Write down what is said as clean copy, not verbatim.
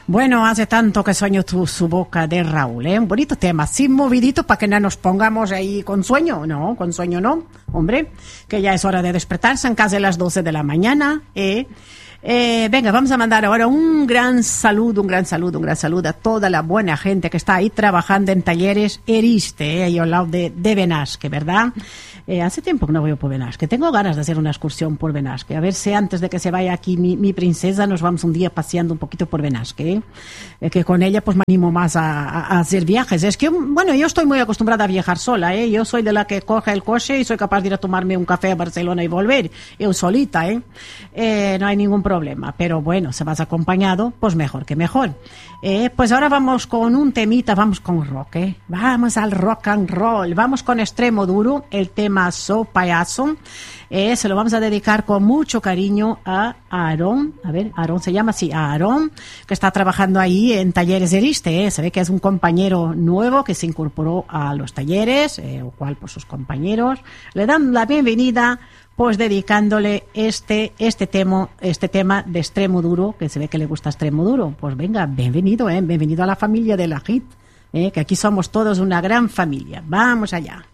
Bueno, hace tanto que sueño su boca de Raúl, ¿eh? Un bonito tema, sin movidito para que no nos pongamos ahí con sueño. No, con sueño no, hombre, que ya es hora de despertarse en casi las 12 de la mañana, venga, vamos a mandar ahora un gran saludo a toda la buena gente que está ahí trabajando en talleres Eriste, ahí al lado de Benasque, ¿verdad? Hace tiempo que no voy por Benasque, tengo ganas de hacer una excursión por Benasque, a ver si antes de que se vaya aquí mi princesa nos vamos un día paseando un poquito por Benasque, que con ella pues me animo más a hacer viajes. Es que, bueno, yo estoy muy acostumbrada a viajar sola, yo soy de la que coge el coche y soy capaz de ir a tomarme un café a Barcelona y volver, yo solita, no hay ningún problema, pero bueno, si vas acompañado, pues mejor que mejor. Pues ahora vamos con un temita, vamos con rock, vamos al rock and roll, vamos con Extremoduro, el tema So Payaso, se lo vamos a dedicar con mucho cariño a Aarón, Aarón se llama así, a Aarón, que está trabajando ahí en Talleres Eriste, se ve que es un compañero nuevo que se incorporó a los talleres, o cual pues sus compañeros le dan la bienvenida, pues dedicándole este tema de Extremoduro, que se ve que le gusta Extremoduro. Pues venga, bienvenido a la familia de la HIT, que aquí somos todos una gran familia. Vamos allá.